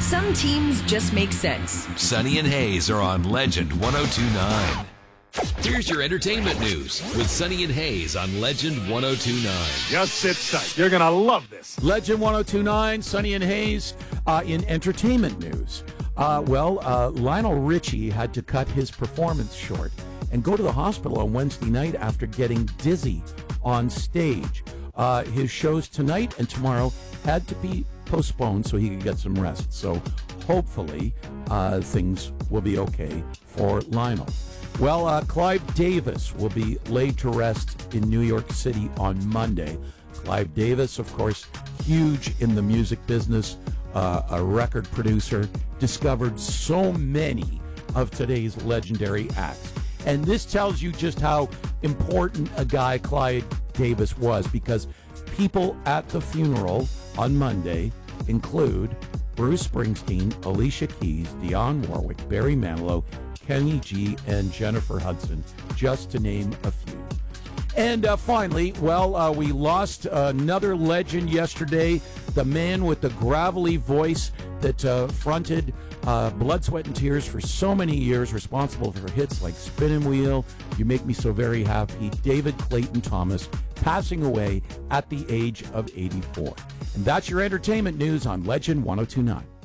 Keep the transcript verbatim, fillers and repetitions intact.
Some teams just make sense. Sonny and Hayes are on Legend one oh two point nine. Here's your entertainment news with Sonny and Hayes on Legend one oh two point nine. Just sit tight. You're going to love this. Legend one oh two point nine, Sonny and Hayes uh, in entertainment news. Uh, well, uh, Lionel Richie had to cut his performance short and go to the hospital on Wednesday night after getting dizzy on stage. Uh, his shows tonight and tomorrow had to be postponed so he could get some rest. So hopefully uh, things will be okay for Lionel. Well, uh, Clive Davis will be laid to rest in New York City on Monday. Clive Davis, of course, huge in the music business, uh, a record producer, discovered so many of today's legendary acts. And this tells you just how important a guy Clive Davis was, because people at the funeral on Monday include Bruce Springsteen, Alicia Keys, Dionne Warwick, Barry Manilow, Kenny G, and Jennifer Hudson, just to name a few. And uh, finally, well, uh, we lost another legend yesterday, the man with the gravelly voice that uh, fronted uh, Blood, Sweat, and Tears for so many years, responsible for hits like Spinning Wheel, You Make Me So Very Happy, David Clayton Thomas, passing away at the age of eighty-four. And that's your entertainment news on Legend one oh two point nine.